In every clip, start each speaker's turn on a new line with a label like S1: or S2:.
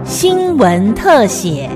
S1: 新闻特写。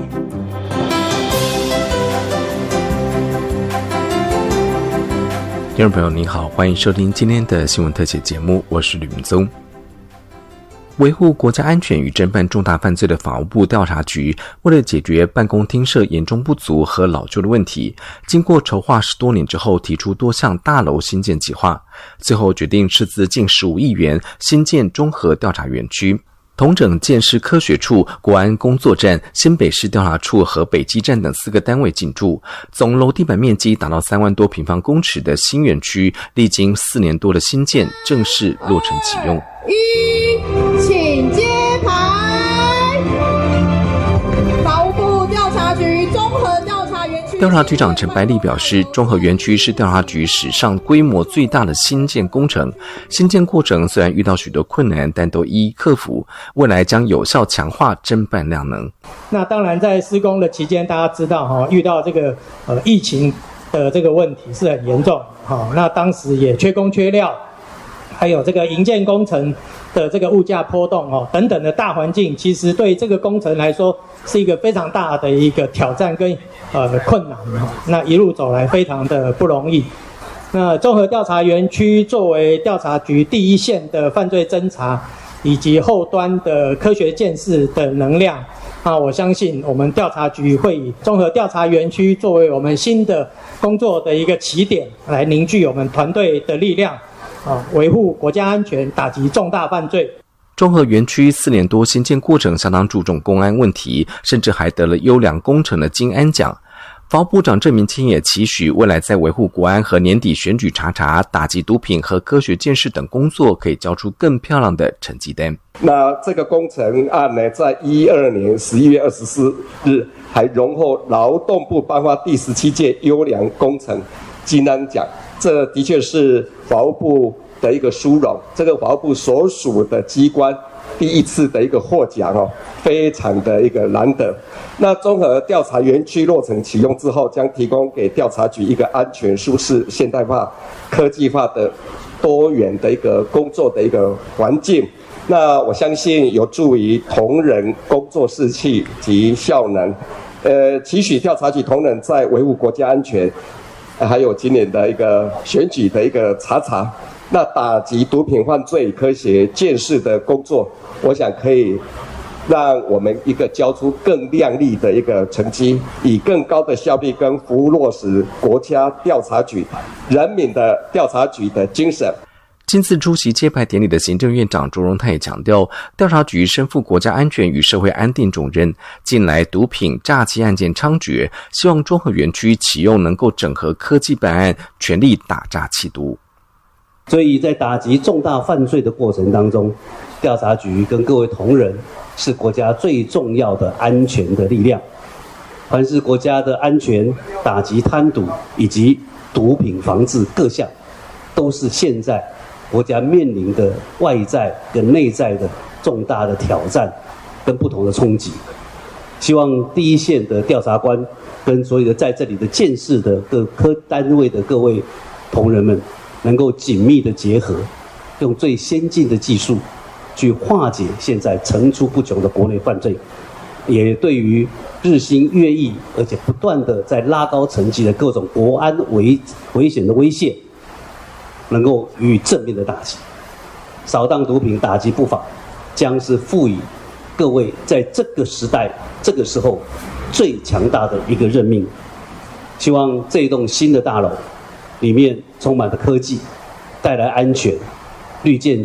S2: 听众朋友您好，欢迎收听今天的新闻特写节目，我是吕明宗。维护国家安全与侦办重大犯罪的法务部调查局，为了解决办公厅舍严重不足和老旧的问题，经过筹划10多年之后，提出多项大楼新建计划，最后决定斥资近15亿元新建综合调查园区，统整建市科学处、国安工作站、新北市调查处和北基站等4个单位进驻，总楼地板面积达到3万多平方公尺的新园区，历经4年多的新建，正式落成启用。
S3: 请接牌。法务部调查局综合调查园区。
S2: 调查局长陈白丽表示，综合园区是调查局史上规模最大的新建工程。新建过程虽然遇到许多困难，但都一一克服，未来将有效强化侦办量能。
S4: 那当然，在施工的期间，大家知道遇到这个疫情的这个问题是很严重。那当时也缺工缺料，还有这个营建工程的这个物价波动等等的大环境，其实对这个工程来说是一个非常大的一个挑战跟困难。那一路走来非常的不容易。那综合调查园区作为调查局第一线的犯罪侦查以及后端的科学鉴识的能量，我相信我们调查局会以综合调查园区作为我们新的工作的一个起点，来凝聚我们团队的力量，维护国家安全，打击重大犯罪。
S2: 综合园区4年多新建过程相当注重公安问题，甚至还得了优良工程的金安奖。法务部长郑明清也期许未来在维护国安和年底选举查、打击毒品和科学鉴识等工作，可以交出更漂亮的成绩单。
S5: 那这个工程案呢，在2012年11月24日还荣获劳动部颁发第17届优良工程金安奖，这的确是法务部的一个殊荣，这个法务部所属的机关第一次的一个获奖非常的一个难得。那综合调查园区落成启用之后，将提供给调查局一个安全、舒适、现代化、科技化的多元的一个工作的一个环境。那我相信有助于同仁工作士气及效能。期许调查局同仁在维护国家安全，还有今年的一个选举的一个查，那打击毒品犯罪、科学鉴识的工作，我想可以让我们一个交出更亮丽的一个成绩，以更高的效率跟服务落实国家调查局、人民的调查局的精神。
S2: 亲自出席揭牌典礼的行政院长卓荣泰也强调，调查局身负国家安全与社会安定重任，近来毒品、诈欺案件猖獗，希望综合园区启用能够整合科技办案，全力打诈缉毒。
S6: 所以在打击重大犯罪的过程当中，调查局跟各位同仁是国家最重要的安全的力量。凡是国家的安全、打击贪渎以及毒品防治各项，都是现在国家面临的外在跟内在的重大的挑战跟不同的冲击。希望第一线的调查官跟所有的在这里的鉴识的各科单位的各位同仁们，能够紧密的结合，用最先进的技术去化解现在层出不穷的国内犯罪，也对于日新月异而且不断的在拉高层级的各种国安危险的威胁，能够予以正面的打击。扫荡毒品、打击不法，将是赋予各位在这个时代、这个时候最强大的一个任命。希望这一栋新的大楼里面充满了科技，带来安全，绿建